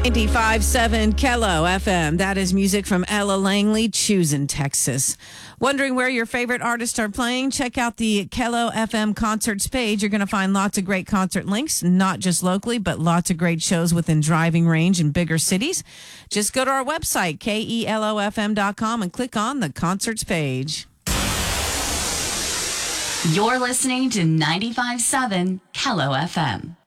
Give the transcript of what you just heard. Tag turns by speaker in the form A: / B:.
A: 95.7 Kello FM. That is music from Ella Langley, Choosing Texas. Wondering where your favorite artists are playing? Check out the Kello FM concerts page. You're going to find lots of great concert links, not just locally, but lots of great shows within driving range in bigger cities. Just go to our website, KELOFM.com, and click on the concerts page.
B: You're listening to 95.7 Kello FM.